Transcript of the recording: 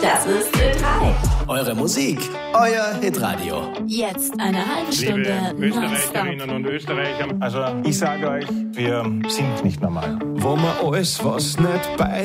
Das ist Ö3. Eure Musik, euer Hitradio. Jetzt eine halbe Stunde Liebe Österreicherinnen und Österreicher, also ich sage euch, wir sind nicht normal. Wo man alles, was nicht bei